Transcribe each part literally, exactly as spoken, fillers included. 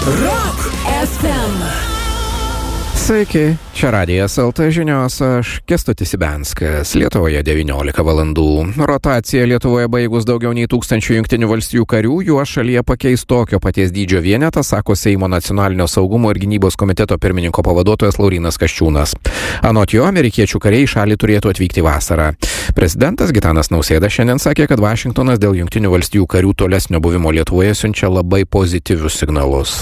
Rock F M. Sveiki, čia Radijas L T žinios, aš Kęstutis Ibenskas. Lietuvoje devyniolika valandų. Rotacija Lietuvoje baigus daugiau nei tūkstančių Jungtinių valstijų karių, juos šalyje pakeis tokio paties dydžio vienetas, sako Seimo nacionalinio saugumo ir gynybos komiteto pirmininko pavaduotojas Laurynas Kasčiūnas. Anot jo, amerikiečių kariai į šalį turėtų atvykti vasarą. Prezidentas Gitanas Nausėda šiandien sakė, kad Vašingtonas dėl Jungtinių valstijų karių tolesnio buvimo Lietuvoje siunčia labai pozityvius signalus.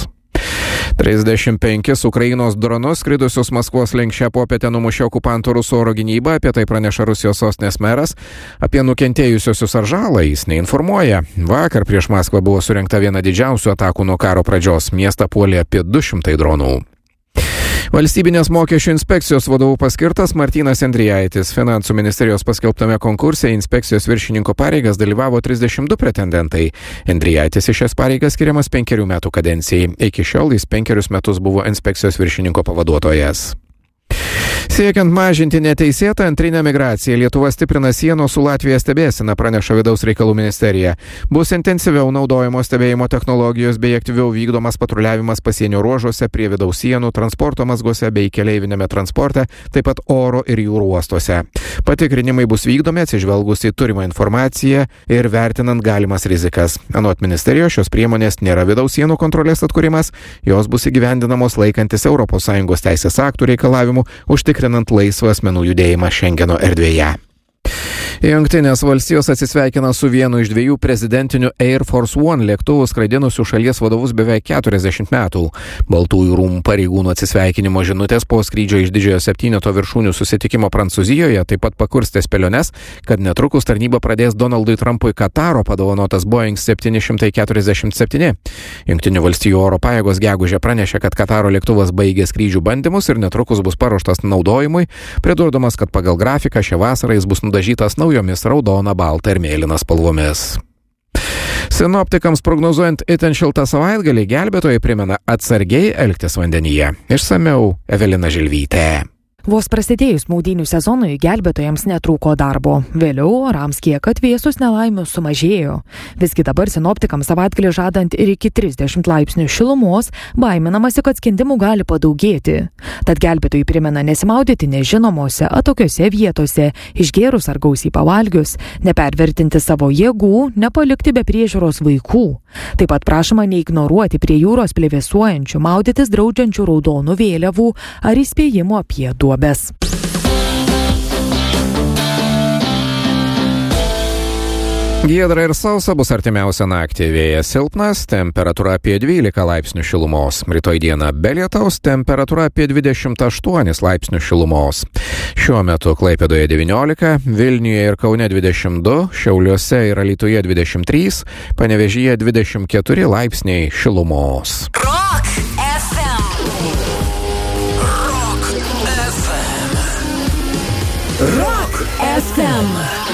trisdešimt penkis Ukrainos dronus skridusius Maskvos link šią popietę numušė okupantų rusų oro gynyba, apie tai praneša Rusijos sostinės meras. Apie nukentėjusiosius ar žalą jis neinformuoja. Vakar prieš Maskvą buvo surengta viena didžiausių atakų nuo karo pradžios. Miestą puolė apie du šimtai dronų. Valstybinės mokesčių inspekcijos vadovų paskirtas Martynas Endrijaitis. Finansų ministerijos paskelbtame konkurse inspekcijos viršininko pareigas dalyvavo trisdešimt du pretendentai. Endrijaitis į šias pareigas skiriamas penkerių metų kadencijai. Iki šiol jis penkerius metus buvo inspekcijos viršininko pavaduotojas. Siekiant mažinti neteisėtą antrinę migraciją, Lietuva stiprina sienos su Latvija stebėseną, praneša Vidaus reikalų ministerija. Bus intensyviau naudojamos stebėjimo technologijos bei aktyviau vykdomas patruliavimas pasienio ruožuose, prie vidaus sienų, transporto mazguose bei keleivinėme transporte, taip pat oro ir jūrų uostuose. Patikrinimai bus vykdomi atsižvelgus į turimą informaciją ir vertinant galimas rizikas. Anot ministerijos, šios priemonės nėra vidaus sienų kontrolės atkūrimas, jos bus įgyvendinamos laikantis Europos Sąjungos teisės aktų reikalavimų, užtikrinant laisvą asmenų judėjimą Šengeno erdvėje. Jungtinės valstijos atsisveikina su vienu iš dviejų prezidentinių Air Force One lėktuvų skraidinusių šalies vadovus beveik keturiasdešimt metų. Baltųjų rūmų pareigūnų atsisveikinimo žinutės po skrydžio iš didžiojo septyneto viršūnių susitikimo Prancūzijoje taip pat pakurstė spėliones, kad netrukus tarnybą pradės Donaldui Trumpui Kataro padovanotas Boeing septyni šimtai keturiasdešimt septyni. Jungtinių valstijų oro pajėgos gegužę pranešė, kad Kataro lėktuvas baigė skrydžių bandymus ir netrukus bus paruoštas naudojimui, pridurdamas, kad pagal grafiką šią vasarą jis bus nudažytas naujomis raudona, balta ir mėlyna spalvomis. Sinoptikams prognozuojant itin šiltą savaitgalį, gelbėtojai primena atsargiai elgtis vandenyje. Išsamiau Evelina Žilvytė. Vos prasidėjus maudynių sezonui gelbėtojams netrūko darbo. Vėliau orams kiek atvėsus nelaimių sumažėjo. Visgi dabar sinoptikams savaitgalį žadant ir iki trisdešimt laipsnių šilumos, baiminamasi, kad skendimų gali padaugėti. Tad gelbėtojai primena nesimaudyti nežinomose atokiose vietose, išgėrus ar gausiai pavalgius, nepervertinti savo jėgų, nepalikti be priežiūros vaikų. Taip pat prašoma neignoruoti prie jūros plevėsuojančių, maudytis draudžiančių raudonų vėliavų ar įspėjimų apie duobę. Bes. Giedra ir sausa bus artimiausią naktį, vėjas silpnas, temperatūra apie dvylika laipsnių šilumos. Rytoj dieną be lietaus, temperatūra apie dvidešimt aštuonis laipsnių šilumos. Šiuo metu Klaipėdoje devyniolika, Vilniuje ir Kaune dvidešimt du, Šiauliuose ir Alytuje dvidešimt trys, Panevėžyje dvidešimt keturi laipsniai šilumos. Rock F M. Rock F M.